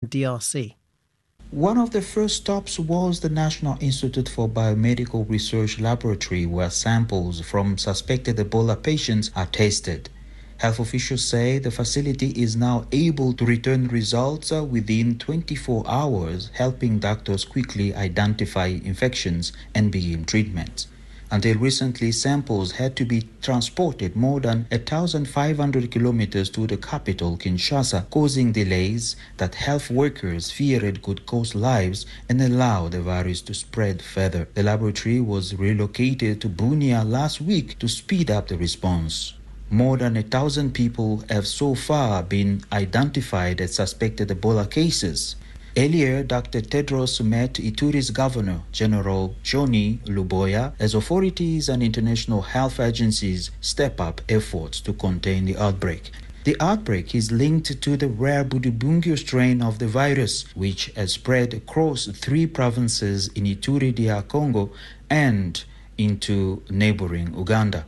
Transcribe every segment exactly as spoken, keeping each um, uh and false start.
D R C. One of the first stops was the National Institute for Biomedical Research Laboratory, where samples from suspected Ebola patients are tested. Health officials say the facility is now able to return results within twenty-four hours, helping doctors quickly identify infections and begin treatment. Until recently, samples had to be transported more than one thousand five hundred kilometers to the capital, Kinshasa, causing delays that health workers feared could cost lives and allow the virus to spread further. The laboratory was relocated to Bunia last week to speed up the response. More than a thousand people have so far been identified as suspected Ebola cases. Earlier, Doctor Tedros met Ituri's Governor General Johnny Luboya as authorities and international health agencies step up efforts to contain the outbreak. The outbreak is linked to the rare Budibungyo strain of the virus, which has spread across three provinces in Ituri, D R Congo, and into neighboring Uganda.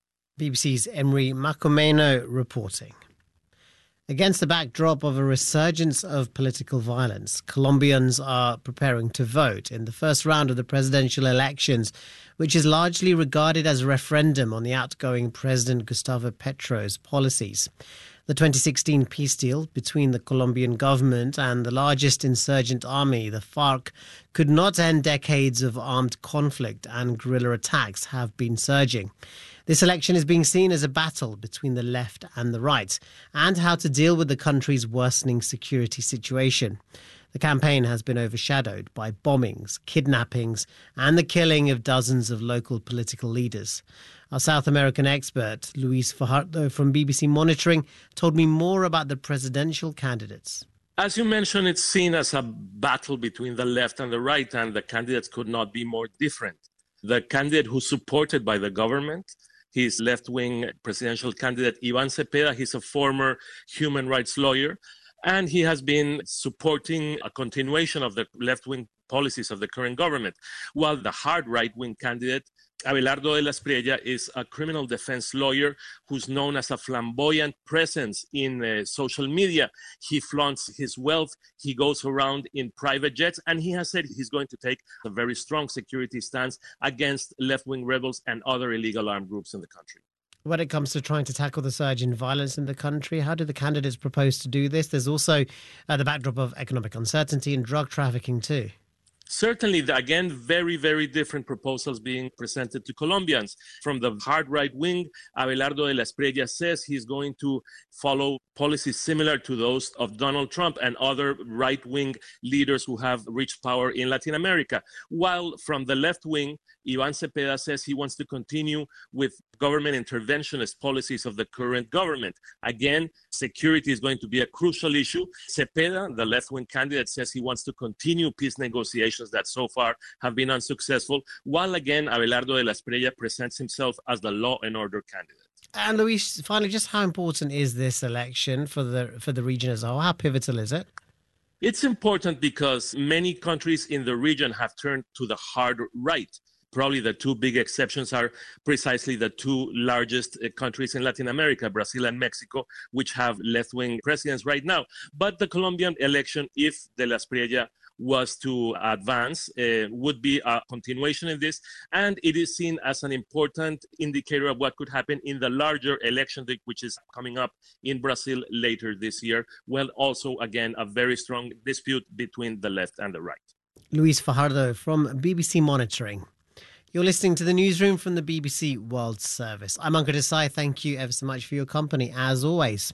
B B C's Emery Makomeno reporting. Against the backdrop of a resurgence of political violence, Colombians are preparing to vote in the first round of the presidential elections, which is largely regarded as a referendum on the outgoing President Gustavo Petro's policies. The twenty sixteen peace deal between the Colombian government and the largest insurgent army, the FARC, could not end decades of armed conflict, and guerrilla attacks have been surging. This election is being seen as a battle between the left and the right, and how to deal with the country's worsening security situation. The campaign has been overshadowed by bombings, kidnappings, and the killing of dozens of local political leaders. Our South American expert, Luis Fajardo from B B C Monitoring, told me more about the presidential candidates. As you mentioned, it's seen as a battle between the left and the right, and the candidates could not be more different. The candidate who's supported by the government, he's left-wing presidential candidate Ivan Cepeda. He's a former human rights lawyer, and he has been supporting a continuation of the left-wing policies of the current government, while the hard right-wing candidate, Abelardo de la Espriella, is a criminal defense lawyer who's known as a flamboyant presence in uh, social media. He flaunts his wealth, he goes around in private jets, and he has said he's going to take a very strong security stance against left-wing rebels and other illegal armed groups in the country. When it comes to trying to tackle the surge in violence in the country, how do the candidates propose to do this? There's also uh, the backdrop of economic uncertainty and drug trafficking too. Certainly, again, very, very different proposals being presented to Colombians. From the hard right wing, Abelardo de la Espriella says he's going to follow policies similar to those of Donald Trump and other right-wing leaders who have reached power in Latin America. While from the left wing, Ivan Cepeda says he wants to continue with government interventionist policies of the current government. Again, security is going to be a crucial issue. Cepeda, the left-wing candidate, says he wants to continue peace negotiations that so far have been unsuccessful, while again, Abelardo de la Espriella presents himself as the law and order candidate. And Luis, finally, just how important is this election for the for the region as a whole? How pivotal is it? It's important because many countries in the region have turned to the hard right. Probably the two big exceptions are precisely the two largest countries in Latin America, Brazil and Mexico, which have left-wing presidents right now. But the Colombian election, if de la Espriella was to advance, uh, would be a continuation in this. And it is seen as an important indicator of what could happen in the larger election, which is coming up in Brazil later this year. Well, also, again, a very strong dispute between the left and the right. Luis Fajardo from B B C Monitoring. You're listening to the newsroom from the B B C World Service. I'm Ankur Desai. Thank you ever so much for your company, as always.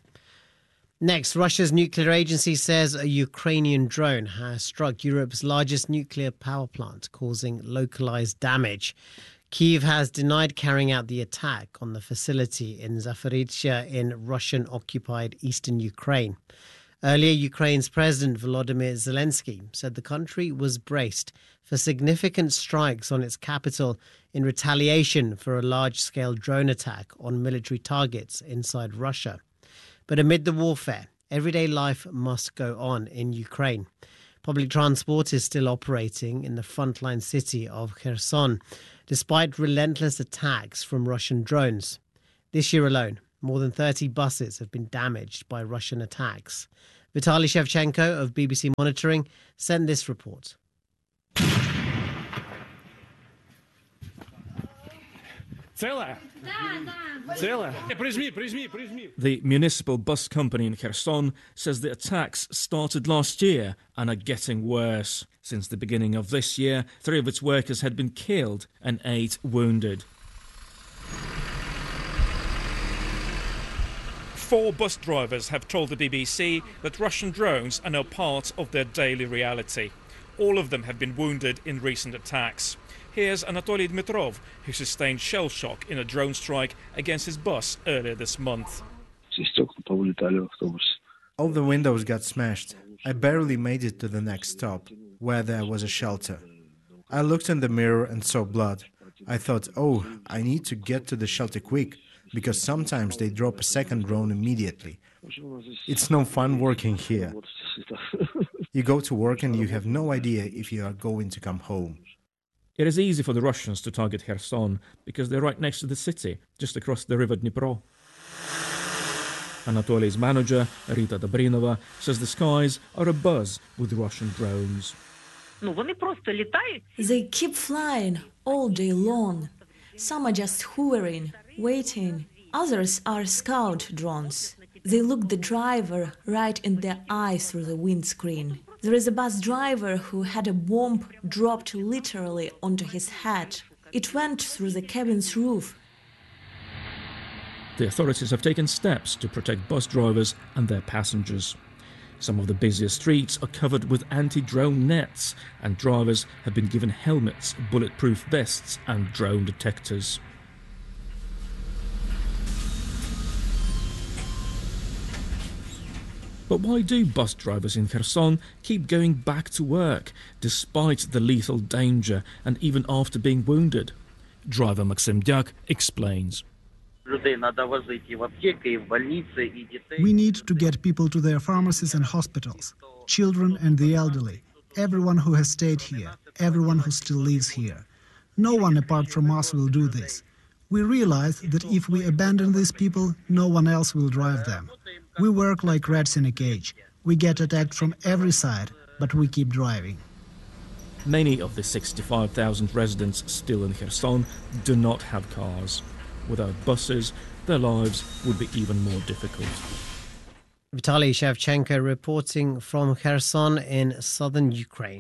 Next, Russia's nuclear agency says a Ukrainian drone has struck Europe's largest nuclear power plant, causing localized damage. Kyiv has denied carrying out the attack on the facility in Zaporizhzhia in Russian-occupied eastern Ukraine. Earlier, Ukraine's President Volodymyr Zelensky said the country was braced for significant strikes on its capital in retaliation for a large-scale drone attack on military targets inside Russia. But amid the warfare, everyday life must go on in Ukraine. Public transport is still operating in the frontline city of Kherson, despite relentless attacks from Russian drones. This year alone, more than thirty buses have been damaged by Russian attacks. Vitaly Shevchenko of B B C Monitoring sent this report. The municipal bus company in Kherson says the attacks started last year and are getting worse. Since the beginning of this year, three of its workers had been killed and eight wounded. Four bus drivers have told the B B C that Russian drones are now part of their daily reality. All of them have been wounded in recent attacks. Here's Anatoly Dmitrov, who sustained shell shock in a drone strike against his bus earlier this month. All the windows got smashed. I barely made it to the next stop, where there was a shelter. I looked in the mirror and saw blood. I thought, oh, I need to get to the shelter quick, because sometimes they drop a second drone immediately. It's no fun working here. You go to work and you have no idea if you are going to come home. It is easy for the Russians to target Kherson because they're right next to the city, just across the river Dnipro. Anatoly's manager, Rita Dobrinova, says the skies are abuzz with Russian drones. They keep flying all day long. Some are just hovering, waiting. Others are scout drones. They look the driver right in the eye through the windscreen. There is a bus driver who had a bomb dropped literally onto his head. It went through the cabin's roof. The authorities have taken steps to protect bus drivers and their passengers. Some of the busiest streets are covered with anti-drone nets, and drivers have been given helmets, bulletproof vests and drone detectors. But why do bus drivers in Kherson keep going back to work, despite the lethal danger and even after being wounded? Driver Maxim Dyak explains. We need to get people to their pharmacies and hospitals, children and the elderly, everyone who has stayed here, everyone who still lives here. No one apart from us will do this. We realize that if we abandon these people, no one else will drive them. We work like rats in a cage. We get attacked from every side, but we keep driving. Many of the sixty-five thousand residents still in Kherson do not have cars. Without buses, their lives would be even more difficult. Vitaly Shevchenko reporting from Kherson in southern Ukraine.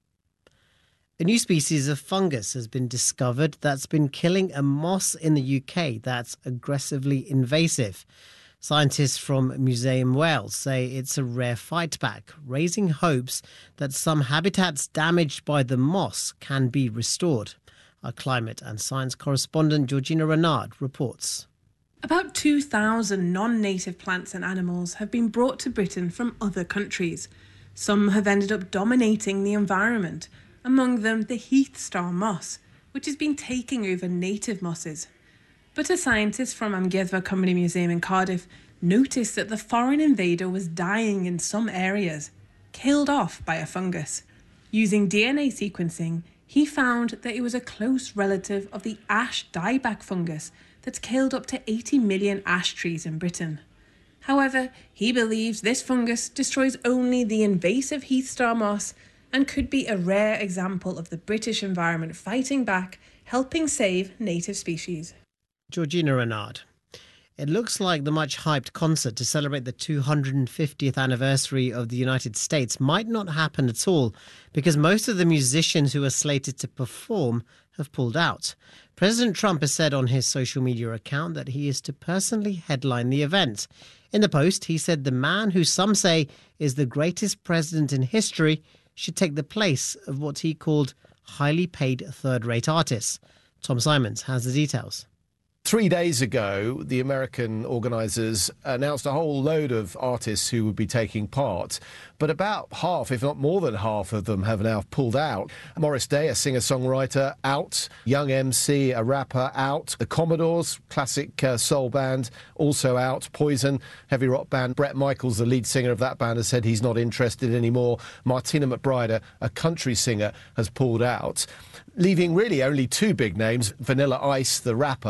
A new species of fungus has been discovered that's been killing a moss in the U K that's aggressively invasive. Scientists from Museum Wales say it's a rare fightback, raising hopes that some habitats damaged by the moss can be restored. Our climate and science correspondent Georgina Renard reports. About two thousand non-native plants and animals have been brought to Britain from other countries. Some have ended up dominating the environment, among them the heath star moss, which has been taking over native mosses. But a scientist from Amgueddfa Cymru Museum in Cardiff noticed that the foreign invader was dying in some areas, killed off by a fungus. Using D N A sequencing, he found that it was a close relative of the ash dieback fungus that's killed up to eighty million ash trees in Britain. However, he believes this fungus destroys only the invasive heath star moss and could be a rare example of the British environment fighting back, helping save native species. Georgina Renard. It looks like the much-hyped concert to celebrate the two hundred fiftieth anniversary of the United States might not happen at all because most of the musicians who are slated to perform have pulled out. President Trump has said on his social media account that he is to personally headline the event. In the post, he said the man who some say is the greatest president in history should take the place of what he called highly paid third-rate artists. Tom Simons has the details. Three days ago, the American organisers announced a whole load of artists who would be taking part, but about half, if not more than half of them have now pulled out. Morris Day, a singer-songwriter, out. Young M C, a rapper, out. The Commodores, classic uh, soul band, also out. Poison, heavy rock band. Bret Michaels, the lead singer of that band, has said he's not interested anymore. Martina McBride, a, a country singer, has pulled out, leaving really only two big names. Vanilla Ice, the rapper, I think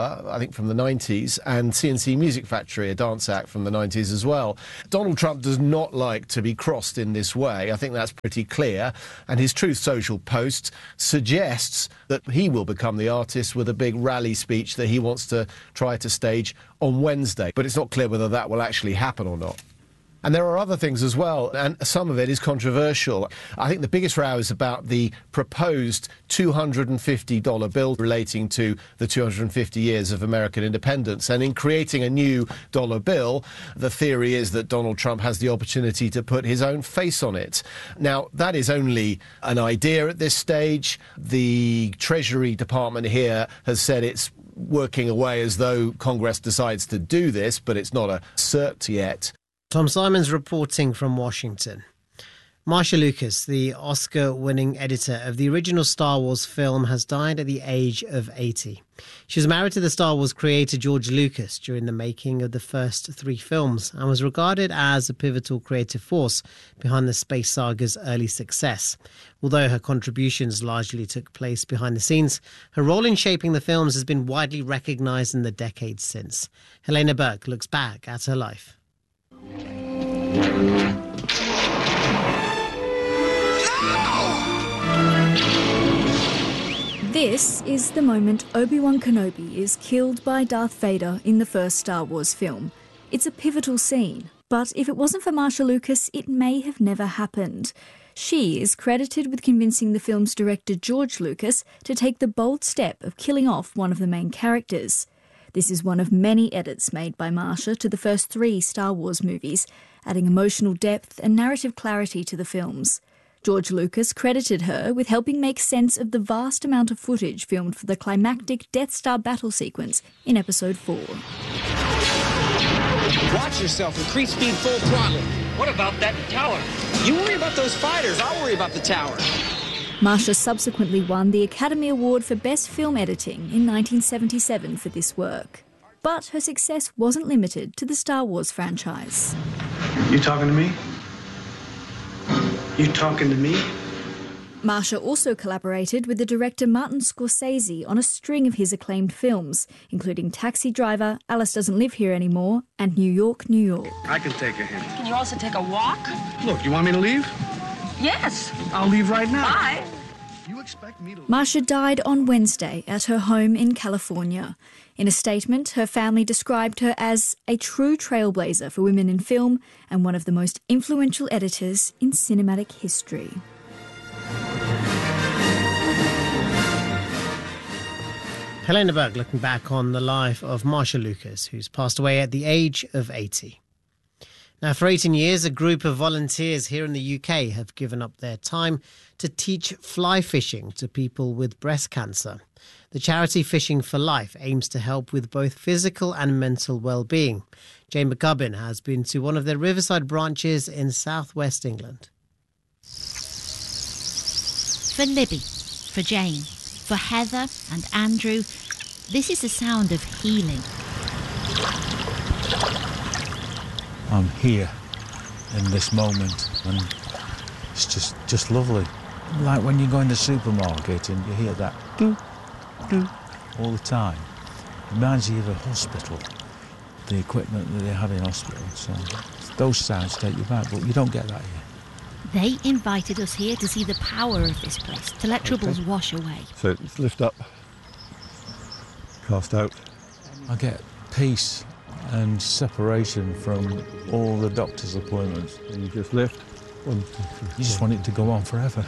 think from the nineties, and C and C Music Factory, a dance act from the nineties as well. Donald Trump does not like to be crossed in this way. I think that's pretty clear. And his Truth Social post suggests that he will become the artist with a big rally speech that he wants to try to stage on Wednesday. But it's not clear whether that will actually happen or not. And there are other things as well, and some of it is controversial. I think the biggest row is about the proposed two hundred fifty dollar bill relating to the two hundred fifty years of American independence. And in creating a new dollar bill, the theory is that Donald Trump has the opportunity to put his own face on it. Now, that is only an idea at this stage. The Treasury Department here has said it's working away as though Congress decides to do this, but it's not a cert yet. Tom Simons reporting from Washington. Marcia Lucas, the Oscar-winning editor of the original Star Wars film, has died at the age of eighty. She was married to the Star Wars creator George Lucas during the making of the first three films and was regarded as a pivotal creative force behind the space saga's early success. Although her contributions largely took place behind the scenes, her role in shaping the films has been widely recognised in the decades since. Helena Burke looks back at her life. This is the moment Obi-Wan Kenobi is killed by Darth Vader in the first Star Wars film. It's a pivotal scene, but if it wasn't for Marcia Lucas, it may have never happened. She is credited with convincing the film's director George Lucas to take the bold step of killing off one of the main characters. This is one of many edits made by Marcia to the first three Star Wars movies, adding emotional depth and narrative clarity to the films. George Lucas credited her with helping make sense of the vast amount of footage filmed for the climactic Death Star battle sequence in Episode four. Watch yourself, increase speed full throttle. What about that tower? You worry about those fighters, I'll worry about the tower. Marcia subsequently won the Academy Award for Best Film Editing in nineteen seventy-seven for this work. But her success wasn't limited to the Star Wars franchise. You talking to me? You talking to me? Marcia also collaborated with the director Martin Scorsese on a string of his acclaimed films, including Taxi Driver, Alice Doesn't Live Here Anymore, and New York, New York. I can take a hint. Can you also take a walk? Look, you want me to leave? Yes. I'll leave right now. Bye. You expect me to leave? Marcia died on Wednesday at her home in California. In a statement, her family described her as a true trailblazer for women in film and one of the most influential editors in cinematic history. Helena Burke looking back on the life of Marcia Lucas, who's passed away at the age of eighty. Now, for eighteen years, a group of volunteers here in the U K have given up their time to teach fly fishing to people with breast cancer. The charity Fishing for Life aims to help with both physical and mental well-being. Jane McGubbin has been to one of their riverside branches in southwest England. For Libby, for Jane, for Heather and Andrew, this is the sound of healing. I'm here in this moment and it's just, just lovely. Like when you go in the supermarket and you hear that doo, doo all the time. It reminds you of a hospital, the equipment that they have in hospitals. So those sounds take you back, but you don't get that here. They invited us here to see the power of this place, to let troubles okay. wash away. So it's lift up, cast out. I get peace and separation from all the doctor's appointments. And you just lift. One, two, three, you just want it to go on forever.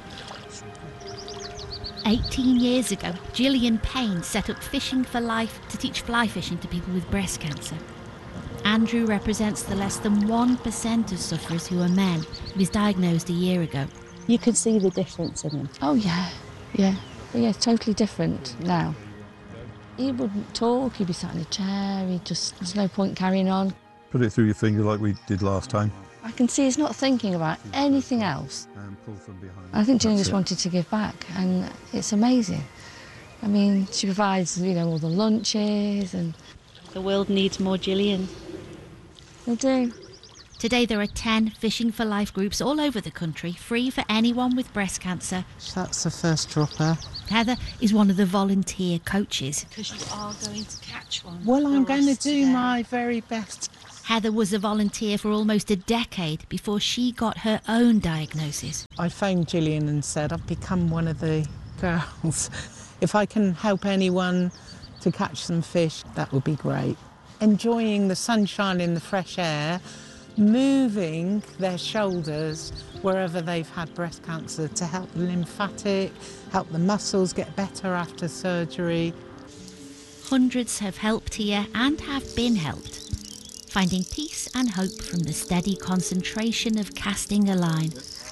eighteen years ago, Gillian Payne set up Fishing for Life to teach fly fishing to people with breast cancer. Andrew represents the less than one percent of sufferers who are men. He was diagnosed a year ago. You can see the difference in him. Oh, yeah, yeah. Yeah, totally different now. He wouldn't talk, he'd be sat in a chair, he just, there's no point carrying on. Put it through your finger like we did last time. I can see he's not thinking about anything else. And pull from behind. I think Gillian just wanted to give back, and it's amazing. I mean, she provides, you know, all the lunches and... The world needs more Gillian. They do. Today there are ten Fishing for Life groups all over the country, free for anyone with breast cancer. That's the first dropper. Heather is one of the volunteer coaches. Because you are going to catch one. Well, I'm going to do today. my very best. Heather was a volunteer for almost a decade before she got her own diagnosis. I phoned Gillian and said, I've become one of the girls. If I can help anyone to catch some fish, that would be great. Enjoying the sunshine in the fresh air, moving their shoulders wherever they've had breast cancer to help the lymphatic, help the muscles get better after surgery. Hundreds have helped here and have been helped, finding peace and hope from the steady concentration of casting a line.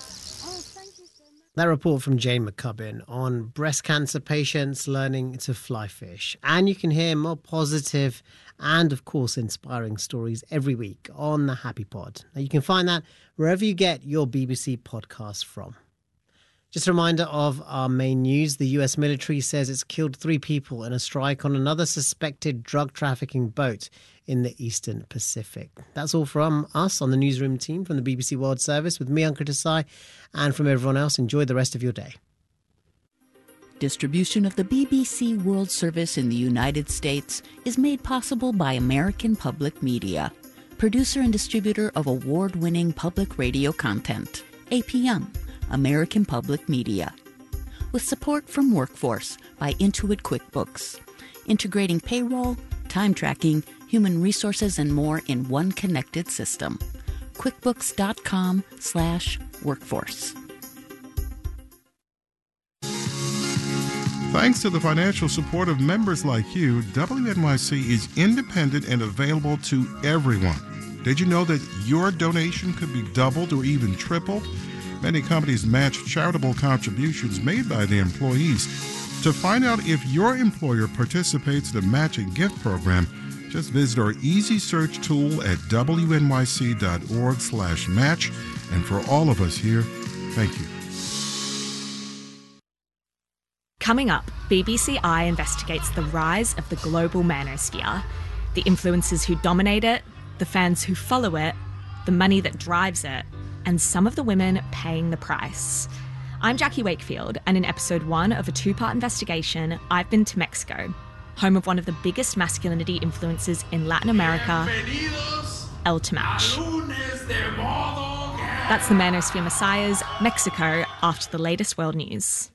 That report from Jane McCubbin on breast cancer patients learning to fly fish. And you can hear more positive and, of course, inspiring stories every week on the Happy Pod. Now, you can find that wherever you get your B B C podcasts from. Just a reminder of our main news. The U S military says it's killed three people in a strike on another suspected drug trafficking boat in the Eastern Pacific. That's all from us on the newsroom team from the B B C World Service with me, Ankur Desai, and from everyone else. Enjoy the rest of your day. Distribution of the B B C World Service in the United States is made possible by American Public Media, producer and distributor of award-winning public radio content. A P M, American Public Media. With support from Workforce by Intuit QuickBooks, integrating payroll, time tracking, human resources, and more in one connected system. QuickBooks.com slash workforce. Thanks to the financial support of members like you, W N Y C is independent and available to everyone. Did you know that your donation could be doubled or even tripled? Many companies match charitable contributions made by their employees. To find out if your employer participates in the matching gift program, just visit our easy search tool at W N Y C dot org slash match. And for all of us here, thank you. Coming up, B B C I investigates the rise of the global manosphere, the influencers who dominate it, the fans who follow it, the money that drives it, and some of the women paying the price. I'm Jackie Wakefield, and in episode one of a two-part investigation, I've been to Mexico, home of one of the biggest masculinity influencers in Latin America, El Temach. That's the Manosphere Messiahs, Mexico, after the latest world news.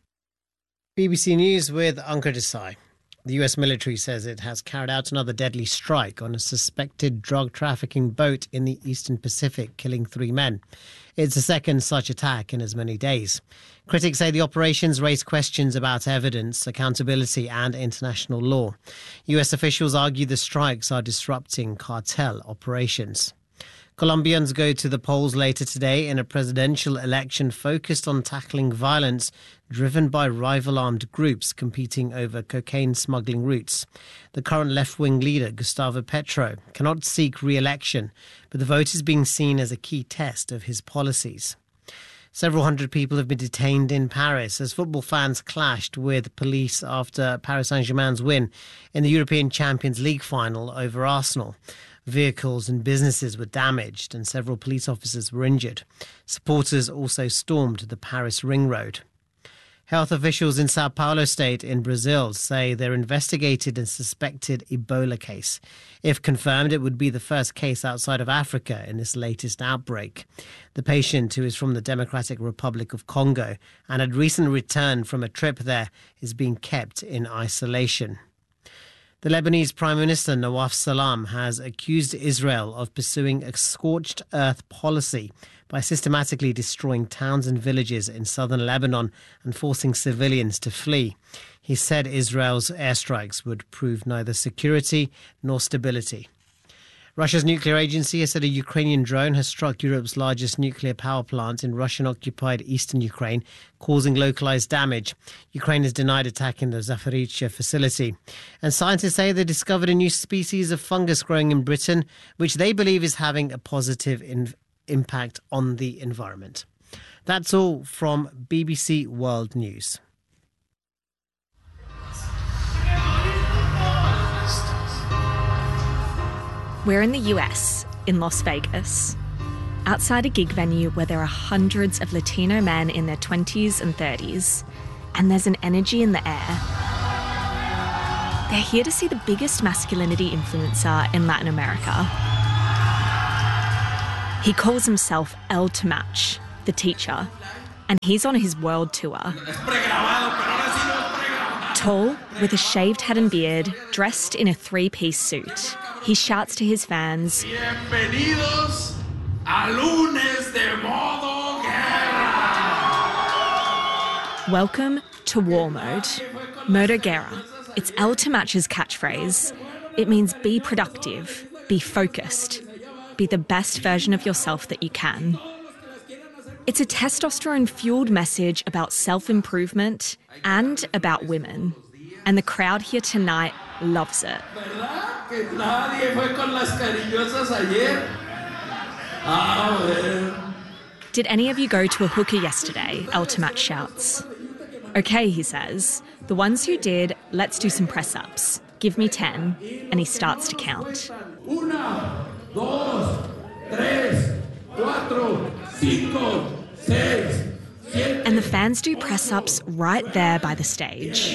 B B C News with Ankur Desai. The U S military says it has carried out another deadly strike on a suspected drug trafficking boat in the Eastern Pacific, killing three men. It's the second such attack in as many days. Critics say the operations raise questions about evidence, accountability and international law. U S officials argue the strikes are disrupting cartel operations. Colombians go to the polls later today in a presidential election focused on tackling violence driven by rival armed groups competing over cocaine smuggling routes. The current left-wing leader, Gustavo Petro, cannot seek re-election, but the vote is being seen as a key test of his policies. Several hundred people have been detained in Paris as football fans clashed with police after Paris Saint-Germain's win in the European Champions League final over Arsenal. Vehicles and businesses were damaged and several police officers were injured. Supporters also stormed the Paris ring road. Health officials in Sao Paulo state in Brazil say they're investigating a suspected Ebola case. If confirmed, it would be the first case outside of Africa in this latest outbreak. The patient, who is from the Democratic Republic of Congo and had recently returned from a trip there, is being kept in isolation. The Lebanese Prime Minister Nawaf Salam has accused Israel of pursuing a scorched earth policy by systematically destroying towns and villages in southern Lebanon and forcing civilians to flee. He said Israel's airstrikes would prove neither security nor stability. Russia's nuclear agency has said a Ukrainian drone has struck Europe's largest nuclear power plant in Russian-occupied eastern Ukraine, causing localized damage. Ukraine has denied attacking the Zaporizhzhia facility. And scientists say they discovered a new species of fungus growing in Britain, which they believe is having a positive in- impact on the environment. That's all from B B C World News. We're in the U S, in Las Vegas. outside a gig venue where there are hundreds of Latino men in their twenties and thirties, and there's an energy in the air. They're here to see the biggest masculinity influencer in Latin America. He calls himself El Temach, the teacher, and he's on his world tour. Tall, with a shaved head and beard, dressed in a three-piece suit, he shouts to his fans, "Bienvenidos a lunes de modo guerra." Welcome to War Mode. Modo Guerra. It's El Temach's catchphrase. It means be productive, be focused, be the best version of yourself that you can. It's a testosterone-fueled message about self-improvement and about women. And the crowd here tonight loves it. Did any of you go to a hooker yesterday? El Temach shouts. Okay, he says. The ones who did, let's do some press-ups. Give me ten. And he starts to count. Una, dos, tres, cuatro, cinco, seis, siete. And the fans do press-ups right there by the stage.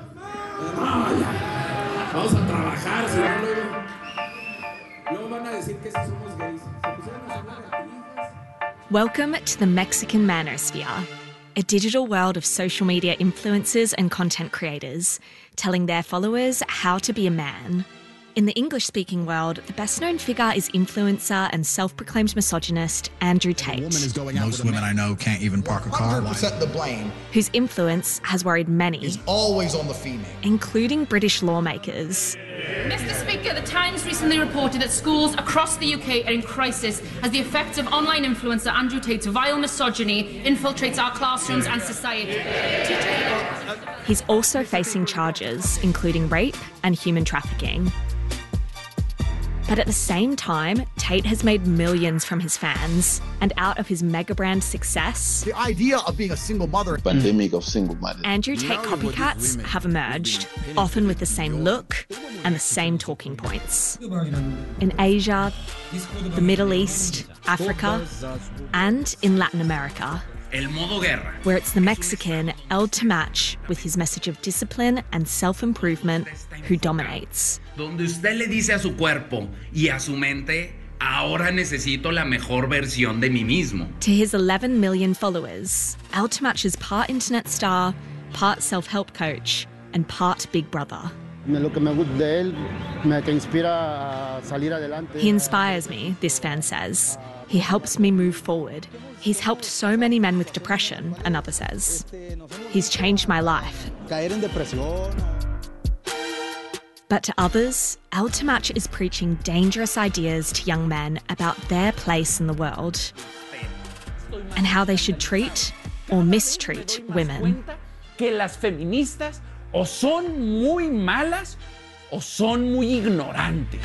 Welcome to the Mexican manosphere, a digital world of social media influencers and content creators telling their followers how to be a man. In the English-speaking world, the best-known figure is influencer and self-proclaimed misogynist Andrew Tate. Most women I know can't even park a car. one hundred percent the blame. Whose influence has worried many. Is always on the female. Including British lawmakers. Mister Speaker, the Times recently reported that schools across the U K are in crisis as the effects of online influencer Andrew Tate's vile misogyny infiltrates our classrooms and society. He's also facing charges, including rape and human trafficking. But at the same time, Tate has made millions from his fans, and out of his mega brand success, the idea of being a single mother, pandemic of single mother, Andrew Tate copycats have emerged, often with the same look and the same talking points. In Asia, the Middle East, Africa, and in Latin America. El modo guerra. Where it's the Mexican El Temach with his message of discipline and self-improvement who dominates. Donde usted le dice a su cuerpo y a su mente, ahora necesito la mejor versión de mí mismo. To his eleven million followers, El Temach is part internet star, part self-help coach, and part Big Brother. He inspires me, this fan says. He helps me move forward. He's helped so many men with depression, another says. He's changed my life. But to others, El Temach is preaching dangerous ideas to young men about their place in the world and how they should treat or mistreat women. Que las feministas o son muy malas o son muy ignorantes.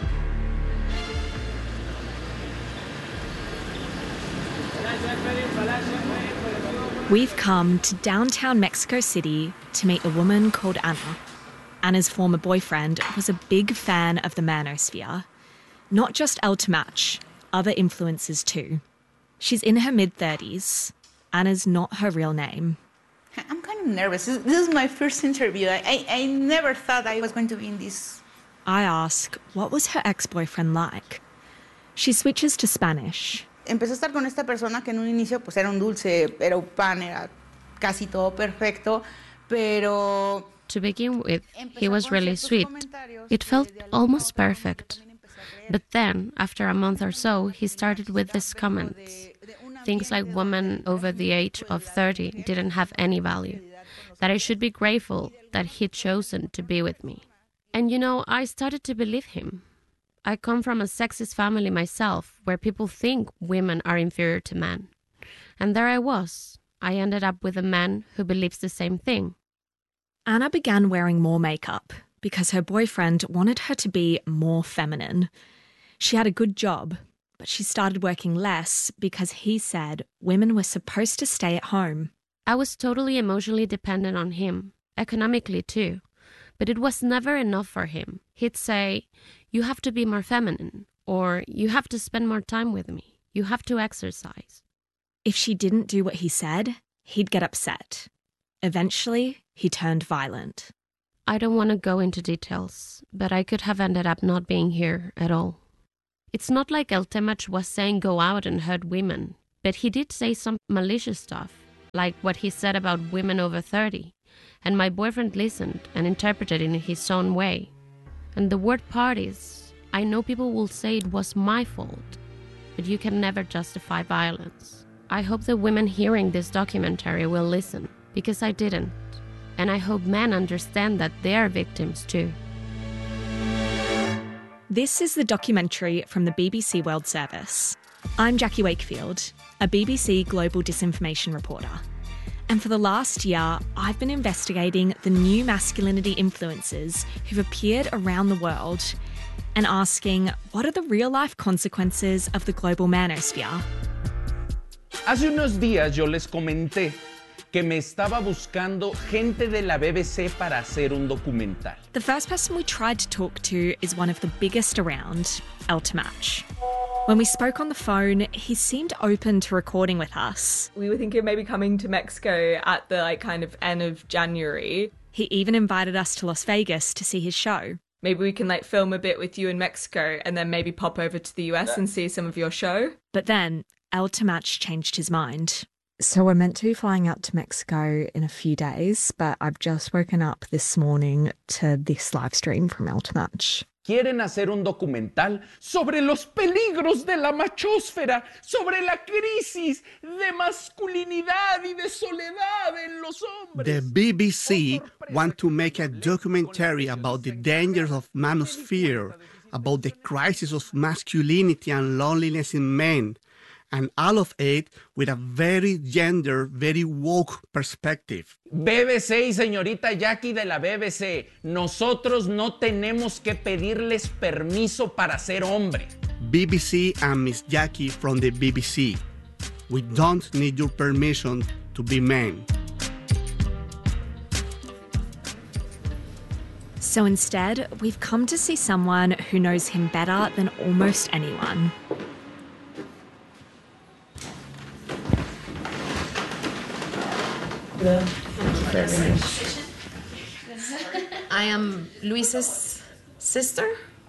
We've come to downtown Mexico City to meet a woman called Ana. Anna's former boyfriend was a big fan of the manosphere. Not just El Temach, other influencers too. She's in her mid-thirties. Anna's not her real name. I'm kind of nervous. This is my first interview. I, I never thought I was going to be in this. I ask, what was her ex-boyfriend like? She switches to Spanish. Empecé a estar con esta persona que en un inicio pues era un dulce, era un pan, era casi todo perfecto, pero... To begin with, he was really sweet. It felt almost perfect. But then, after a month or so, he started with these comments. Things like women over the age of thirty didn't have any value. That I should be grateful that he'd chosen to be with me. And you know, I started to believe him. I come from a sexist family myself, where people think women are inferior to men. And there I was. I ended up with a man who believes the same thing. Ana began wearing more makeup because her boyfriend wanted her to be more feminine. She had a good job, but she started working less because he said women were supposed to stay at home. I was totally emotionally dependent on him, economically too. But it was never enough for him. He'd say, you have to be more feminine, or you have to spend more time with me. You have to exercise. If she didn't do what he said, he'd get upset. Eventually, he turned violent. I don't want to go into details, but I could have ended up not being here at all. It's not like El Temach was saying go out and hurt women, but he did say some malicious stuff, like what he said about women over thirty, and my boyfriend listened and interpreted it in his own way. And the word parties, I know people will say it was my fault, but you can never justify violence. I hope the women hearing this documentary will listen, because I didn't. And I hope men understand that they are victims too. This is the documentary from the B B C World Service. I'm Jackie Wakefield, a B B C Global Disinformation reporter. And for the last year, I've been investigating the new masculinity influencers who've appeared around the world and asking, what are the real-life consequences of the global manosphere? Hace unos días yo les comenté que me estaba buscando gente de la B B C para hacer un documental. The first person we tried to talk to is one of the biggest around, El Temach. When we spoke on the phone, he seemed open to recording with us. We were thinking of maybe coming to Mexico at the like kind of end of January. He even invited us to Las Vegas to see his show. Maybe we can like film a bit with you in Mexico and then maybe pop over to the U S and see some of your show. But then El Temach changed his mind. So we're meant to be flying out to Mexico in a few days, but I've just woken up this morning to this live stream from El Temach. Quieren hacer un documental sobre los peligros de la machósfera, sobre la crisis de masculinidad y de soledad en los hombres. The B B C want to make a documentary about the dangers of manosphere, about the crisis of masculinity and loneliness in men, and all of it with a very gender, very woke perspective. B B C y señorita Jackie de la B B C, nosotros no tenemos que pedirles permiso para ser hombre. B B C and Miss Jackie from the B B C, we don't need your permission to be men. So instead, we've come to see someone who knows him better than almost anyone. I am Luis's sister.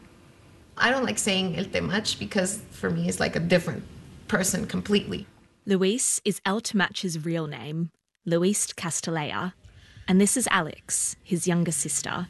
I don't like saying El Temach because for me it's like a different person completely. Luis is El Temach's real name, Luis Castelea. And this is Alex, his younger sister.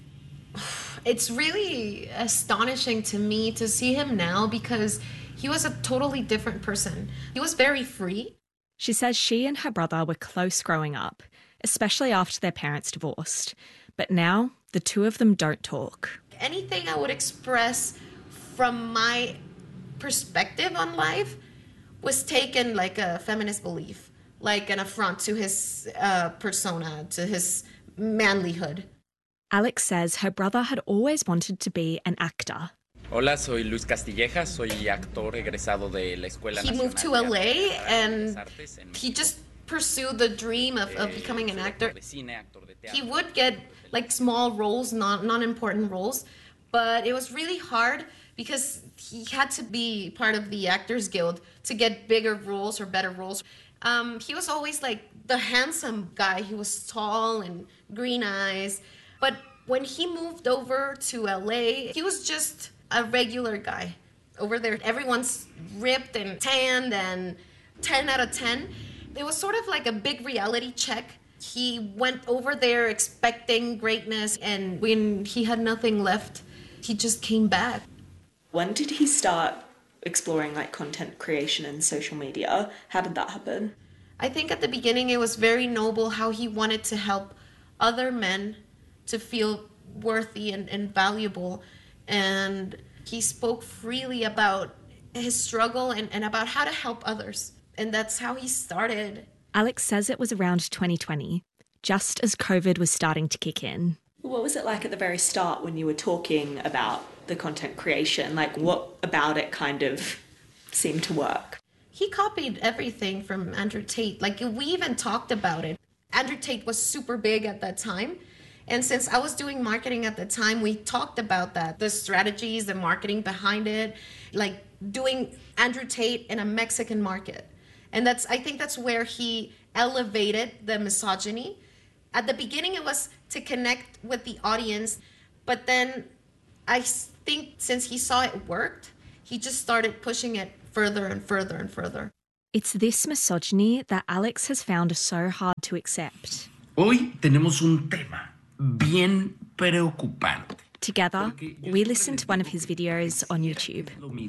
It's really astonishing to me to see him now because he was a totally different person. He was very free. She says she and her brother were close growing up, especially after their parents divorced. But now, the two of them don't talk. Anything I would express from my perspective on life was taken like a feminist belief, like an affront to his uh, persona, to his manlyhood. Alex says her brother had always wanted to be an actor. Hola, soy Luis Castilleja, soy actor egresado de la Escuela Nacional. He moved to L A and he just pursued the dream of, of becoming an actor. He would get like small roles, non, non-important roles, but it was really hard because he had to be part of the Actors Guild to get bigger roles or better roles. Um, he was always like the handsome guy. He was tall and green eyes. But when he moved over to L A, he was just a regular guy. Over there, everyone's ripped and tanned and ten out of ten. It was sort of like a big reality check. He went over there expecting greatness, and when he had nothing left, he just came back. When did he start exploring like content creation and social media? How did that happen? I think at the beginning it was very noble how he wanted to help other men to feel worthy and, and valuable. And he spoke freely about his struggle and, and about how to help others. And that's how he started. Alex says it was around twenty twenty, just as COVID was starting to kick in. What was it like at the very start when you were talking about the content creation? Like, what about it kind of seemed to work? He copied everything from Andrew Tate. Like, we even talked about it. Andrew Tate was super big at that time. And since I was doing marketing at the time, we talked about that, the strategies, the marketing behind it. Like, doing Andrew Tate in a Mexican market. And that's, I think that's where he elevated the misogyny. At the beginning, it was to connect with the audience, but then I think since he saw it worked, he just started pushing it further and further and further. It's this misogyny that Alex has found so hard to accept. Hoy tenemos un tema bien preocupante. Together, we listened to one of his videos on YouTube.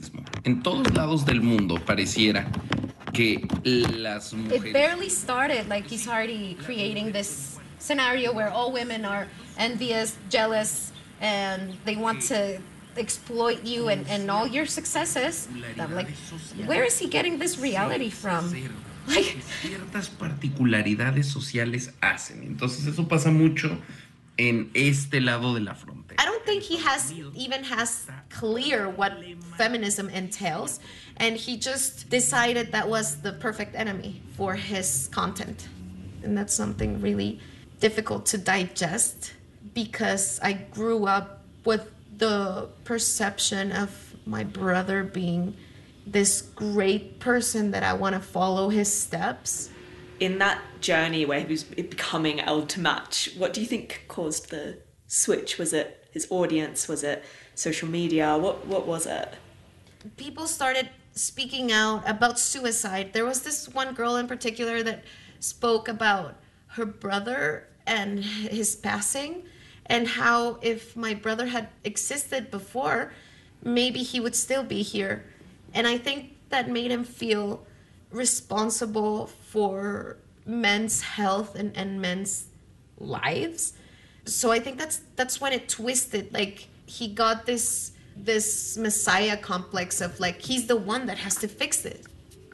En todos lados del mundo pareciera que las mujeres... It barely started, like he's already creating this scenario where all women are envious, jealous, and they want to exploit you and, and all your successes. I'm like, where is he getting this reality from? Like, ciertas particularidades sociales hacen. Entonces eso pasa mucho en este lado de la frontera. I don't think he has even has clear what feminism entails, and he just decided that was the perfect enemy for his content. And that's something really difficult to digest, because I grew up with the perception of my brother being this great person that I want to follow his steps. In that journey where he was becoming El Temach, what do you think caused the switch? Was it his audience? Was it social media? What what was it? People started speaking out about suicide. There was this one girl in particular that spoke about her brother and his passing, and how if my brother had existed before, maybe he would still be here. And I think that made him feel responsible for men's health and, and men's lives. So I think that's that's when it twisted. Like, he got this this messiah complex of like, he's the one that has to fix it.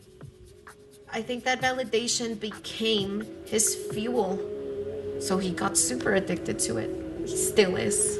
I think that validation became his fuel. So he got super addicted to it. He still is.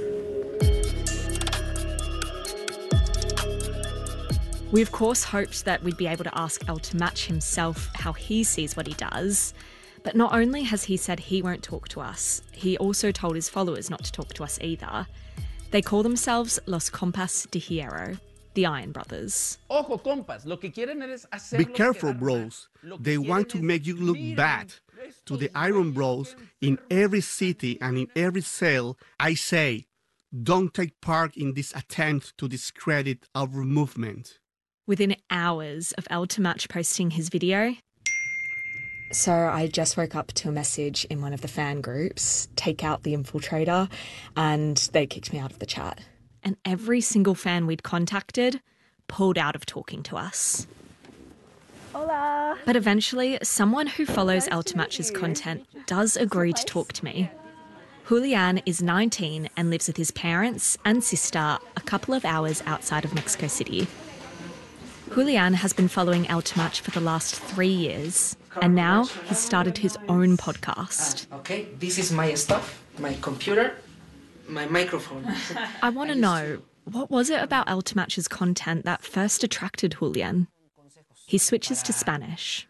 We, of course, hoped that we'd be able to ask El Temach himself how he sees what he does. But not only has he said he won't talk to us, he also told his followers not to talk to us either. They call themselves Los Compas de Hierro, the Iron Brothers. Ojo, compas, lo que quieren es hacerlos Be careful, quedar bros. mal. Lo que They want quieren to es, make you look "Miren, bad." To the Iron Bros, in every city and in every cell, I say, don't take part in this attempt to discredit our movement. Within hours of El Temach posting his video, So I just woke up to a message in one of the fan groups, take out the infiltrator, and they kicked me out of the chat. and every single fan we'd contacted pulled out of talking to us. Hola. But eventually, someone who follows El Temach's content does agree to talk to me. Julian is nineteen and lives with his parents and sister a couple of hours outside of Mexico City. Julian has been following El Temach for the last three years, and now he's started his own podcast. Ah, okay, this is my stuff, my computer, my microphone. I want to know, what was it about El Temach's content that first attracted Julian? He switches to Spanish.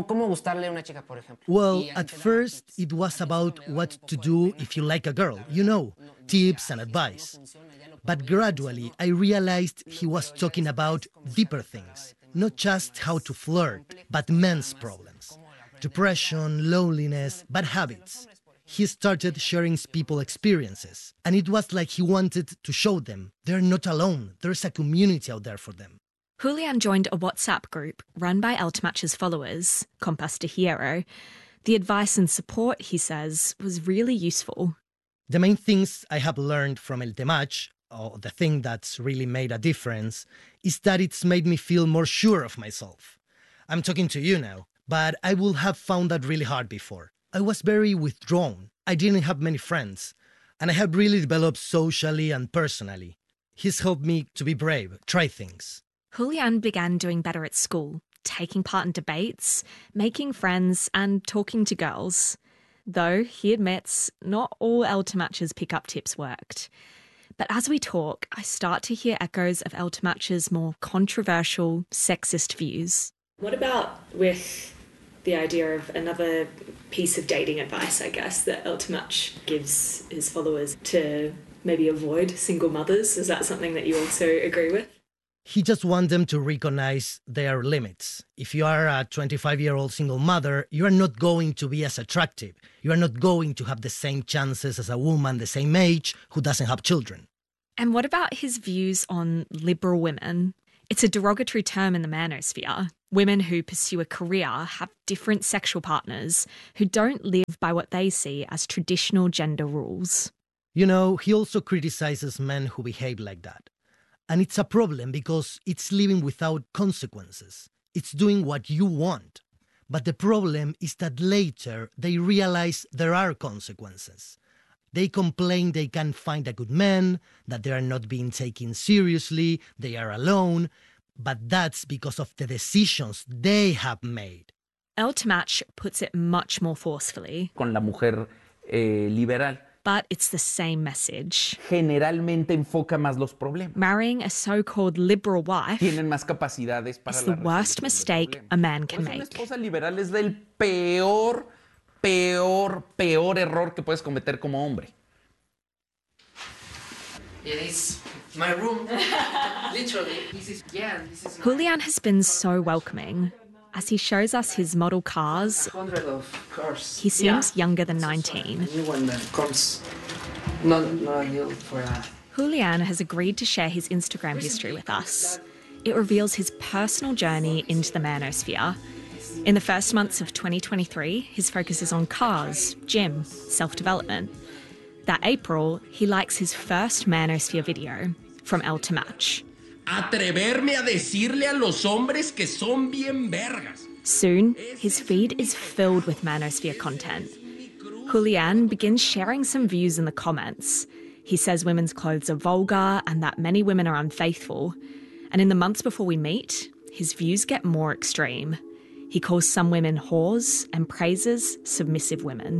Well, at first, it was about what to do if you like a girl, you know, tips and advice. But gradually, I realized he was talking about deeper things, not just how to flirt, but men's problems. Depression, loneliness, bad habits. He started sharing people's experiences, and it was like he wanted to show them they're not alone, there's a community out there for them. Julian joined a WhatsApp group run by El Temach's followers, Compas de Hierro. The advice and support, he says, was really useful. The main things I have learned from El Temach, or the thing that's really made a difference, is that it's made me feel more sure of myself. I'm talking to you now, but I would have found that really hard before. I was very withdrawn. I didn't have many friends, and I have really developed socially and personally. He's helped me to be brave, try things. Julian began doing better at school, taking part in debates, making friends, and talking to girls. Though, he admits, not all El Temach's pick-up tips worked. But as we talk, I start to hear echoes of El Temach's more controversial, sexist views. What about with the idea of another piece of dating advice, I guess, that El Temach gives his followers to maybe avoid single mothers? Is that something that you also agree with? He just wants them to recognize their limits. If you are a twenty-five-year-old single mother, you are not going to be as attractive. You are not going to have the same chances as a woman the same age who doesn't have children. And what about his views on liberal women? It's a derogatory term in the manosphere. Women who pursue a career have different sexual partners who don't live by what they see as traditional gender rules. You know, he also criticizes men who behave like that. And it's a problem because it's living without consequences. It's doing what you want. But the problem is that later they realize there are consequences. They complain they can't find a good man, that they are not being taken seriously, they are alone, but that's because of the decisions they have made. El Temach puts it much more forcefully. Con la mujer eh, liberal. But it's the same message. Generalmente enfoca más los problemas. Marrying a so-called liberal wife Tienen más capacidades para is the worst mistake a man can Una make. esposa liberal es del peor, peor, peor error que puedes cometer como hombre. Yeah, it's my room. Literally. This is, yeah, this is my... Julian has been so welcoming. As he shows us his model cars, Hundred of cars. he seems Yeah. younger than nineteen. A new one that comes not not ideal for a... Julian has agreed to share his Instagram history with us. It reveals his personal journey into the manosphere. In the first months of twenty twenty-three, his focus is on cars, gym, self-development. That April, he likes his first manosphere video from El Temach. Atreverme a decirle a los hombres que son bien vergas. Soon, his feed is filled with manosphere content. Julian begins sharing some views in the comments. He says women's clothes are vulgar and that many women are unfaithful. And in the months before we meet, his views get more extreme. He calls some women whores and praises submissive women.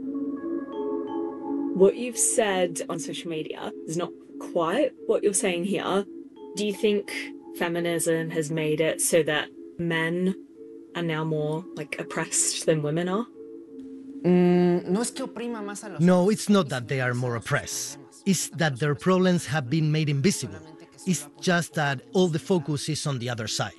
What you've said on social media is not quite what you're saying here. Do you think feminism has made it so that men are now more like oppressed than women are? Mm, no, es que oprima más a los... No, it's not that they are more oppressed. It's that their problems have been made invisible. It's just that all the focus is on the other side.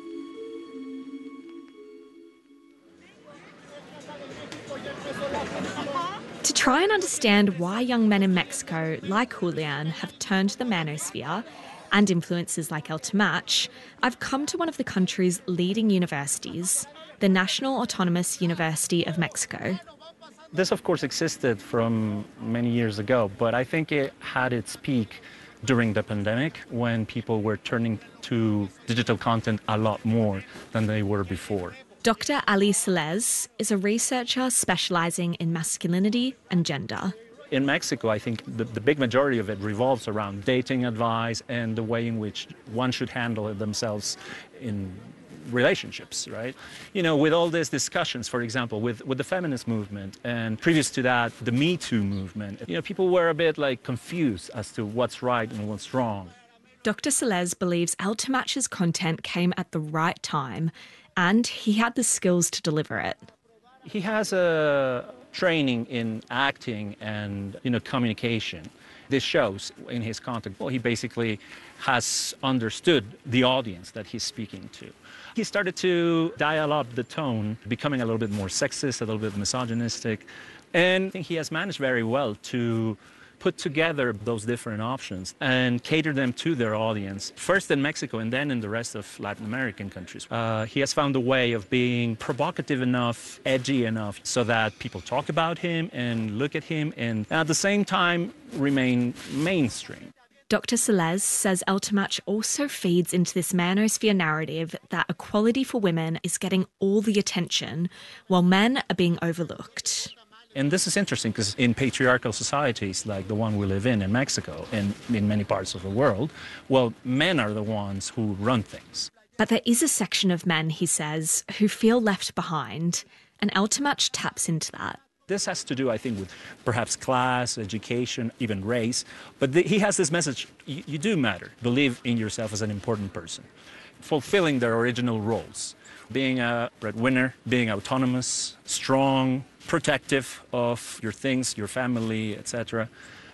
To try and understand why young men in Mexico, like Julian, have turned to the manosphere, and influences like El Temach, I've come to one of the country's leading universities, the National Autonomous University of Mexico. This, of course, existed from many years ago, but I think it had its peak during the pandemic when people were turning to digital content a lot more than they were before. Doctor Ali Celez is a researcher specializing in masculinity and gender. In Mexico, I think the, the big majority of it revolves around dating advice and the way in which one should handle themselves in relationships, right? You know, with all these discussions, for example, with, with the feminist movement, and previous to that, the Me Too movement, you know, people were a bit like confused as to what's right and what's wrong. Doctor Celez believes El Temach's content came at the right time, and he had the skills to deliver it. He has a training in acting and, you know, communication. This shows in his content. Well, he basically has understood the audience that he's speaking to. He started to dial up the tone, becoming a little bit more sexist, a little bit misogynistic, and I think he has managed very well to put together those different options and cater them to their audience, first in Mexico and then in the rest of Latin American countries. Uh, he has found a way of being provocative enough, edgy enough, so that people talk about him and look at him and at the same time remain mainstream. Doctor Celez says El Temach also feeds into this manosphere narrative that equality for women is getting all the attention while men are being overlooked. And this is interesting because in patriarchal societies like the one we live in in Mexico and in many parts of the world, well, men are the ones who run things. But there is a section of men, he says, who feel left behind, and El Temach taps into that. This has to do, I think, with perhaps class, education, even race. But the, he has this message, you, you do matter. Believe in yourself as an important person. Fulfilling their original roles. Being a breadwinner, being autonomous, strong, protective of your things, your family, et cetera.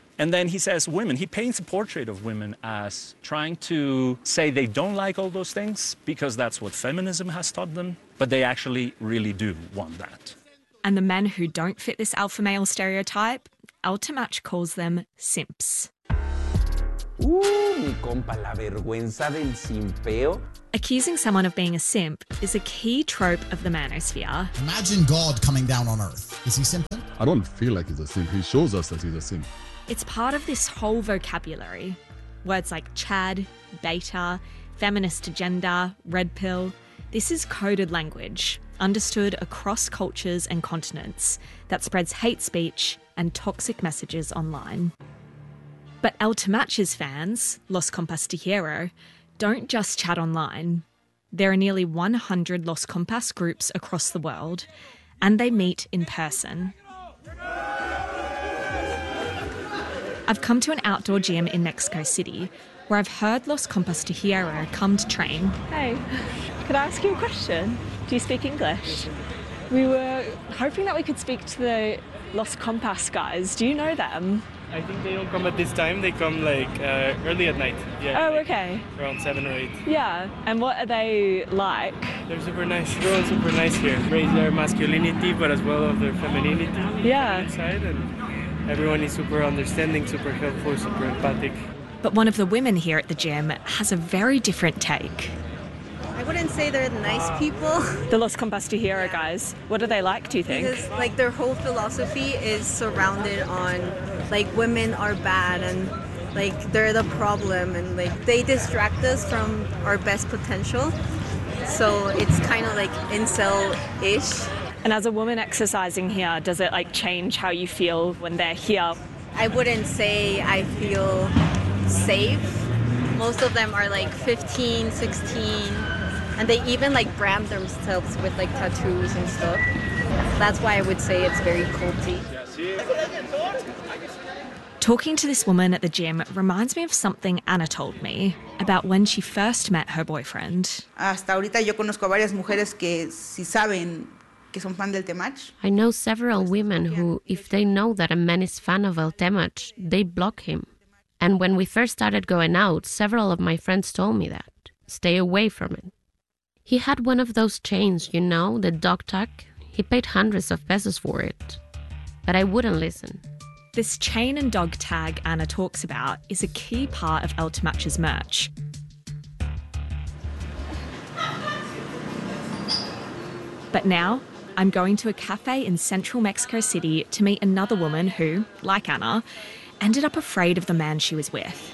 And then he says women, he paints a portrait of women as trying to say they don't like all those things because that's what feminism has taught them, but they actually really do want that. And the men who don't fit this alpha male stereotype, Ultimatch calls them simps. Uh, mi compa, la vergüenza del simpeo. Accusing someone of being a simp is a key trope of the manosphere. Imagine God coming down on Earth. Is he simping? I don't feel like he's a simp. He shows us that he's a simp. It's part of this whole vocabulary. Words like Chad, beta, feminist agenda, red pill. This is coded language, understood across cultures and continents, that spreads hate speech and toxic messages online. But Ultimatch's fans, Los Compas de Hierro, don't just chat online. There are nearly one hundred Los Compas groups across the world, and they meet in person. I've come to an outdoor gym in Mexico City, where I've heard Los Compas de Hierro come to train. Hey, could I ask you a question? Do you speak English? We were hoping that we could speak to the Los Compas guys. Do you know them? I think they don't come at this time. They come like uh, early at night. Yeah. Oh, like okay. Around seven or eight. Yeah. And what are they like? They're super nice. Everyone's super nice here. Raise their masculinity, but as well as their femininity. Yeah. Inside, and everyone is super understanding, super helpful, super empathic. But one of the women here at the gym has a very different take. I wouldn't say they're nice people. The Los Compas de Hierro yeah. guys. What are they like, do you think? Because like their whole philosophy is surrounded on like women are bad and like they're the problem and like they distract us from our best potential. So it's kind of like incel-ish. And as a woman exercising here, does it like change how you feel when they're here? I wouldn't say I feel safe. Most of them are like fifteen, sixteen. And they even like brand themselves with like tattoos and stuff. That's why I would say it's very culty. Talking to this woman at the gym reminds me of something Anna told me about when she first met her boyfriend. Hasta ahorita yo conozco a varias mujeres que si saben que son fan del Temach. I know several women who, if they know that a man is fan of El Temach, they block him. And when we first started going out, several of my friends told me that. Stay away from it. He had one of those chains, you know, the dog tag. He paid hundreds of pesos for it. But I wouldn't listen. This chain and dog tag Anna talks about is a key part of Ultimatch's merch. But now, I'm going to a cafe in central Mexico City to meet another woman who, like Anna, ended up afraid of the man she was with.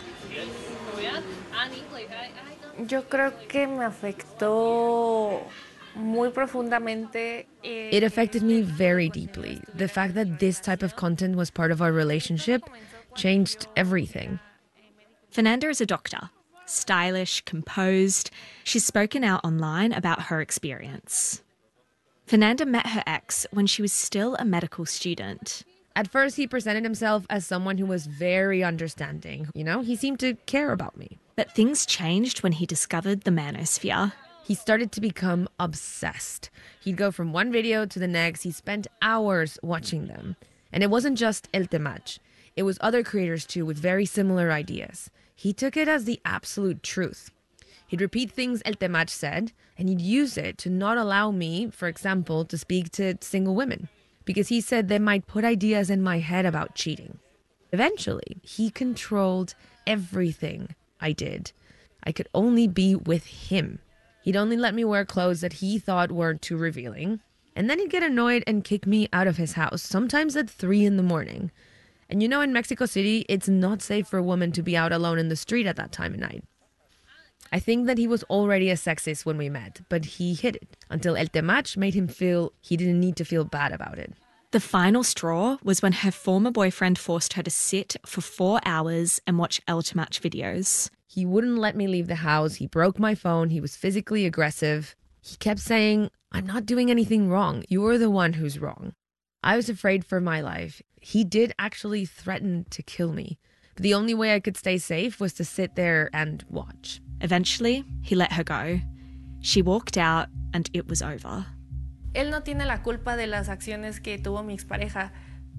Yo creo que me afectó muy profundamente. It affected me very deeply. The fact that this type of content was part of our relationship changed everything. Fernanda is a doctor, stylish, composed. She's spoken out online about her experience. Fernanda met her ex when she was still a medical student. At first, he presented himself as someone who was very understanding. You know, he seemed to care about me. But things changed when he discovered the manosphere. He started to become obsessed. He'd go from one video to the next. He spent hours watching them. And it wasn't just El Temach. It was other creators too with very similar ideas. He took it as the absolute truth. He'd repeat things El Temach said, and he'd use it to not allow me, for example, to speak to single women, because he said they might put ideas in my head about cheating. Eventually, he controlled everything I did. I could only be with him. He'd only let me wear clothes that he thought weren't too revealing. And then he'd get annoyed and kick me out of his house, sometimes at three in the morning. And you know, in Mexico City, it's not safe for a woman to be out alone in the street at that time of night. I think that he was already a sexist when we met, but he hid it until El Temach made him feel he didn't need to feel bad about it. The final straw was when her former boyfriend forced her to sit for four hours and watch El Temach videos. He wouldn't let me leave the house. He broke my phone. He was physically aggressive. He kept saying, "I'm not doing anything wrong. You're the one who's wrong." I was afraid for my life. He did actually threaten to kill me. But the only way I could stay safe was to sit there and watch. Eventually, he let her go. She walked out and it was over. Él no tiene la culpa de las acciones que tuvo mi expareja,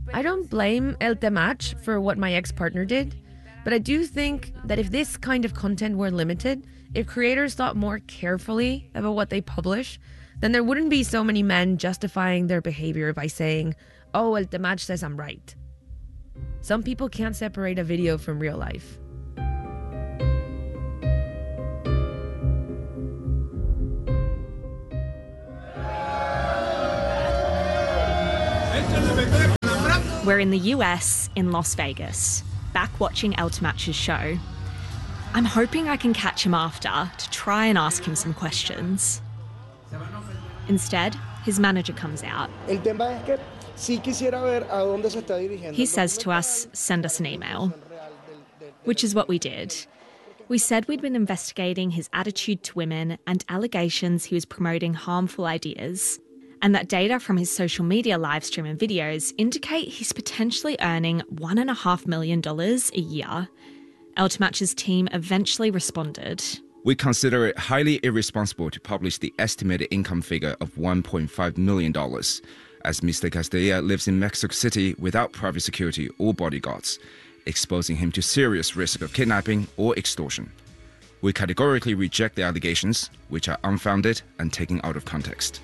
I don't blame El Temach for what my ex-partner did, but I do think that if this kind of content were limited, if creators thought more carefully about what they publish, then there wouldn't be so many men justifying their behavior by saying, oh, El Temach says I'm right. Some people can't separate a video from real life. We're in the U S, in Las Vegas, back watching El Temach's show. I'm hoping I can catch him after to try and ask him some questions. Instead, his manager comes out. He says to us, send us an email. Which is what we did. We said we'd been investigating his attitude to women and allegations he was promoting harmful ideas, and that data from his social media livestream and videos indicate he's potentially earning one and a half million dollars a year. El Temach's team eventually responded. We consider it highly irresponsible to publish the estimated income figure of one point five million dollars, as Mister Castilla lives in Mexico City without private security or bodyguards, exposing him to serious risk of kidnapping or extortion. We categorically reject the allegations, which are unfounded and taken out of context.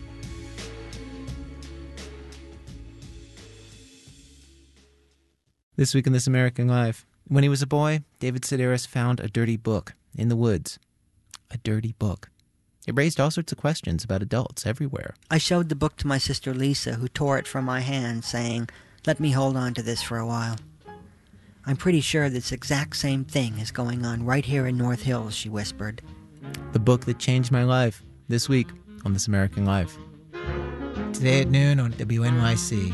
This week in This American Life. When he was a boy, David Sedaris found a dirty book in the woods. A dirty book. It raised all sorts of questions about adults everywhere. I showed the book to my sister Lisa, who tore it from my hand, saying, "Let me hold on to this for a while." "I'm pretty sure this exact same thing is going on right here in North Hills," she whispered. The book that changed my life. This week on This American Life. Today at noon on W N Y C.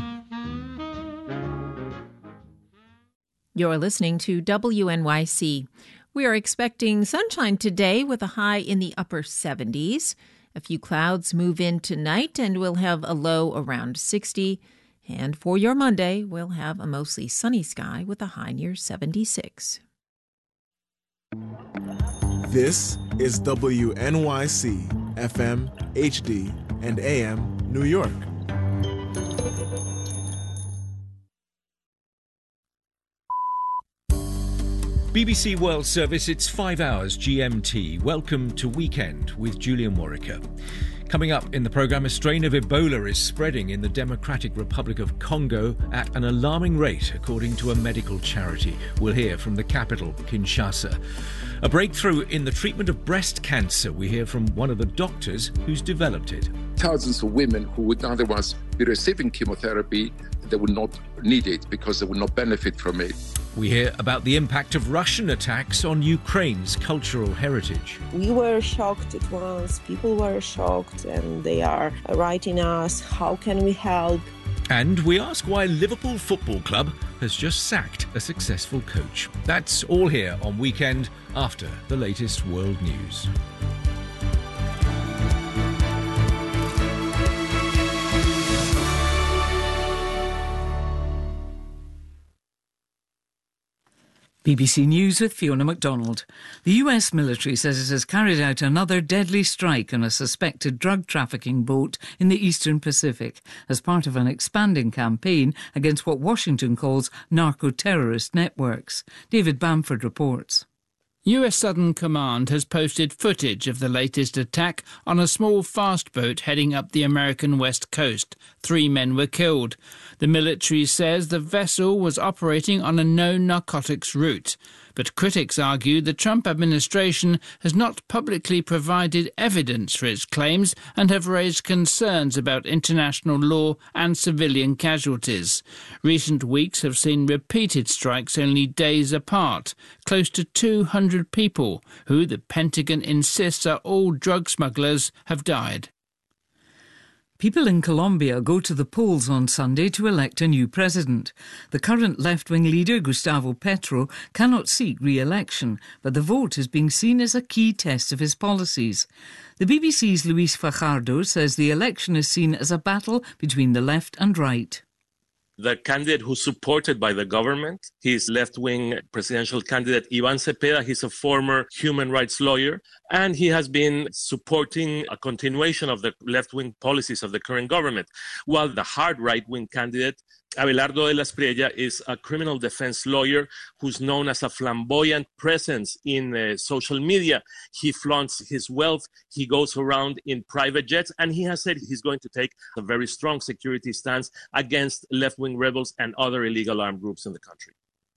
You're listening to W N Y C. We are expecting sunshine today with a high in the upper seventies. A few clouds move in tonight and we'll have a low around sixty. And for your Monday, we'll have a mostly sunny sky with a high near seventy-six. This is W N Y C, F M, H D, and A M, New York. B B C World Service, it's five hours G M T. Welcome to Weekend with Julian Warwicker. Coming up in the programme, a strain of Ebola is spreading in the Democratic Republic of Congo at an alarming rate, according to a medical charity. We'll hear from the capital, Kinshasa. A breakthrough in the treatment of breast cancer. We hear from one of the doctors who's developed it. Thousands of women who would otherwise be receiving chemotherapy, they would not need it because they would not benefit from it. We hear about the impact of Russian attacks on Ukraine's cultural heritage. We were shocked at once. People were shocked and they are writing us, how can we help? And we ask why Liverpool Football Club has just sacked a successful coach. That's all here on Weekend after the latest world news. B B C News with Fiona MacDonald. The U S military says it has carried out another deadly strike on a suspected drug trafficking boat in the Eastern Pacific as part of an expanding campaign against what Washington calls narco-terrorist networks. David Bamford reports. U S Southern Command has posted footage of the latest attack on a small fast boat heading up the American west coast. Three men were killed. The military says the vessel was operating on a known narcotics route. But critics argue the Trump administration has not publicly provided evidence for its claims and have raised concerns about international law and civilian casualties. Recent weeks have seen repeated strikes only days apart. Close to two hundred people, who the Pentagon insists are all drug smugglers, have died. People in Colombia go to the polls on Sunday to elect a new president. The current left-wing leader, Gustavo Petro, cannot seek re-election, but the vote is being seen as a key test of his policies. The B B C's Luis Fajardo says the election is seen as a battle between the left and right. The candidate who's supported by the government, he's left-wing presidential candidate Ivan Cepeda. He's a former human rights lawyer, and he has been supporting a continuation of the left-wing policies of the current government, while the hard right-wing candidate, Abelardo de la Espriella is a criminal defense lawyer who's known as a flamboyant presence in uh, social media. He flaunts his wealth, he goes around in private jets, and he has said he's going to take a very strong security stance against left-wing rebels and other illegal armed groups in the country.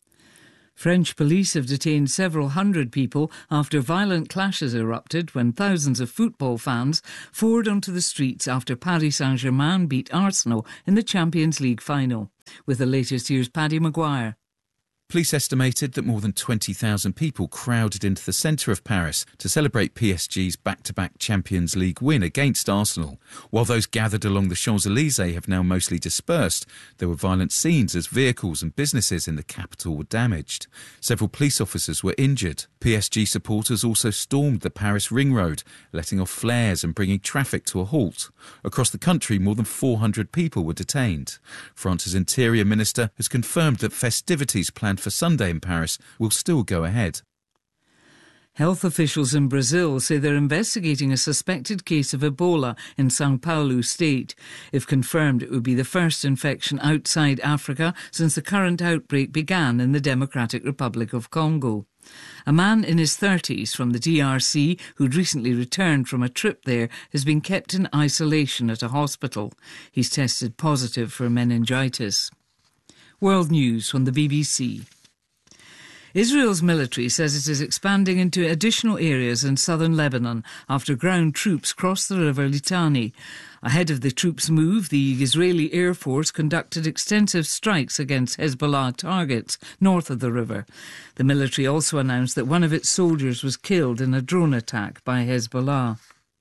French police have detained several hundred people after violent clashes erupted when thousands of football fans poured onto the streets after Paris Saint-Germain beat Arsenal in the Champions League final. With the latest, here's Paddy Maguire. Police estimated that more than twenty thousand people crowded into the centre of Paris to celebrate P S G's back-to-back Champions League win against Arsenal. While those gathered along the Champs-Élysées have now mostly dispersed, there were violent scenes as vehicles and businesses in the capital were damaged. Several police officers were injured. P S G supporters also stormed the Paris ring road, letting off flares and bringing traffic to a halt. Across the country, more than four hundred people were detained. France's Interior Minister has confirmed that festivities planned for Sunday in Paris will still go ahead. Health officials in Brazil say they're investigating a suspected case of Ebola in São Paulo state. If confirmed, it would be the first infection outside Africa since the current outbreak began in the Democratic Republic of Congo. A man in his thirties from the D R C who'd recently returned from a trip there has been kept in isolation at a hospital. He's tested positive for meningitis. World News from the B B C. Israel's military says it is expanding into additional areas in southern Lebanon after ground troops crossed the river Litani. Ahead of the troops' move, the Israeli Air Force conducted extensive strikes against Hezbollah targets north of the river. The military also announced that one of its soldiers was killed in a drone attack by Hezbollah.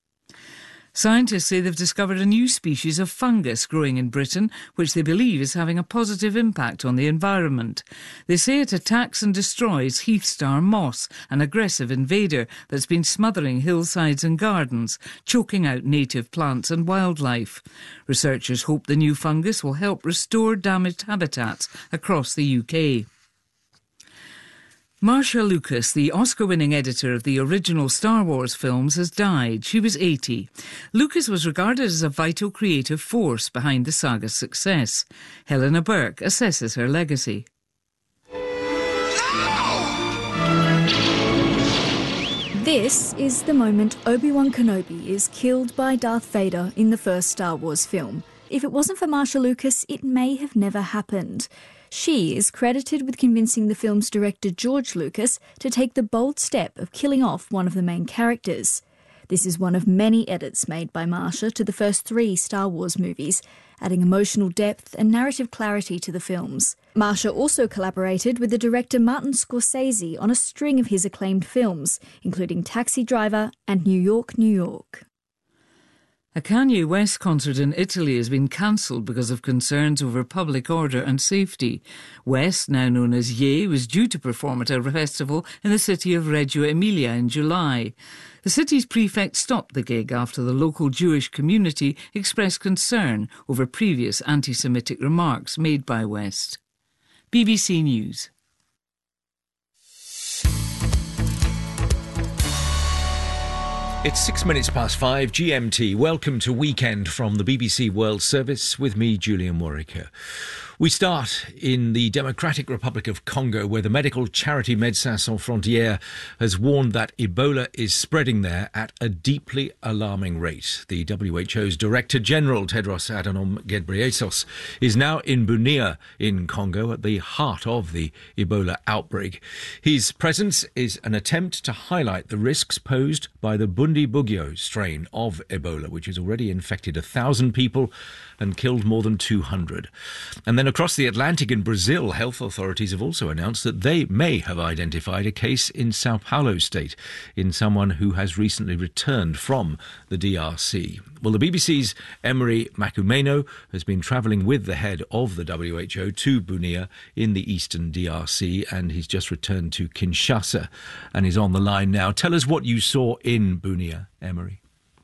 Scientists say they've discovered a new species of fungus growing in Britain, which they believe is having a positive impact on the environment. They say it attacks and destroys heath star moss, an aggressive invader that's been smothering hillsides and gardens, choking out native plants and wildlife. Researchers hope the new fungus will help restore damaged habitats across the U K. Marcia Lucas, the Oscar-winning editor of the original Star Wars films, has died. She was eighty. Lucas was regarded as a vital creative force behind the saga's success. Helena Burke assesses her legacy. This is the moment Obi-Wan Kenobi is killed by Darth Vader in the first Star Wars film. If it wasn't for Marcia Lucas, it may have never happened. She is credited with convincing the film's director George Lucas to take the bold step of killing off one of the main characters. This is one of many edits made by Marcia to the first three Star Wars movies, adding emotional depth and narrative clarity to the films. Marcia also collaborated with the director Martin Scorsese on a string of his acclaimed films, including Taxi Driver and New York, New York. A Kanye West concert in Italy has been cancelled because of concerns over public order and safety. West, now known as Ye, was due to perform at a festival in the city of Reggio Emilia in July. The city's prefect stopped the gig after the local Jewish community expressed concern over previous anti-Semitic remarks made by West. B B C News. It's six minutes past five, G M T. Welcome to Weekend from the B B C World Service with me, Julian Warwicker. We start in the Democratic Republic of Congo, where the medical charity Médecins Sans Frontières has warned that Ebola is spreading there at a deeply alarming rate. The W H O's Director General, Tedros Adhanom Ghebreyesus, is now in Bunia in Congo at the heart of the Ebola outbreak. His presence is an attempt to highlight the risks posed by the Bundibugyo strain of Ebola, which has already infected a thousand people and killed more than two hundred. And then across the Atlantic in Brazil, health authorities have also announced that they may have identified a case in Sao Paulo state in someone who has recently returned from the D R C. Well, the B B C's Emery Macumeno has been travelling with the head of the W H O to Bunia in the eastern D R C, and he's just returned to Kinshasa and is on the line now. Tell us what you saw in Bunia, Emery.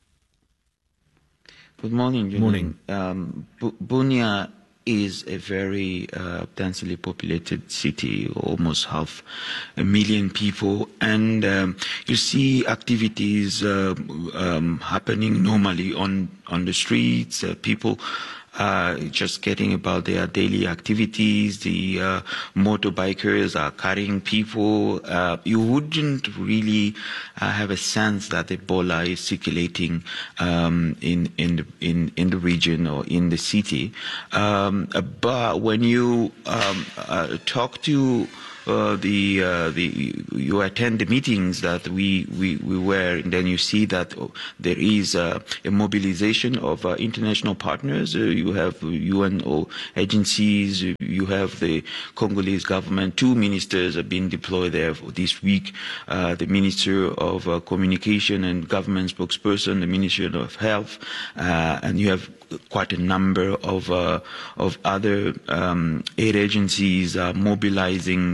Good morning. Julian. Morning. Um, Bu- Bunia is a very uh, densely populated city, almost half a million people, and um, you see activities uh, um, happening normally on, on the streets, uh, people uh, just getting about their daily activities. The uh, motorbikers are carrying people. Uh, you wouldn't really uh, have a sense that Ebola is circulating um, in in the, in in the region or in the city. Um, but when you um, uh, talk to Uh, the uh, the you attend the meetings that we we, we were, and then you see that oh, there is uh, a mobilization of uh, international partners. Uh, you have U N O agencies. You have the Congolese government. Two ministers have been deployed there for this week. Uh, the Minister of uh, Communication and Government spokesperson, the Minister of Health, uh, and you have quite a number of uh, of other um, aid agencies uh, mobilizing